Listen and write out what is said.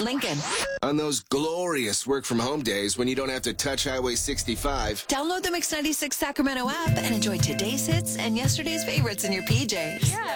Lincoln. On those glorious work-from-home days when you don't have to touch Highway 65. Download the Mix 96 Sacramento app and enjoy today's hits and yesterday's favorites in your PJs.